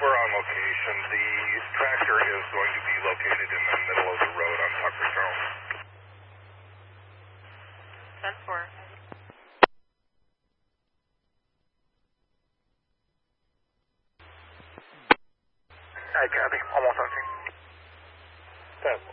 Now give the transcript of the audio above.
We're on location. The tractor is going to be located in the middle of the road on Tucker Charles. 10-4. Hey, copy. Almost touching. 10-4.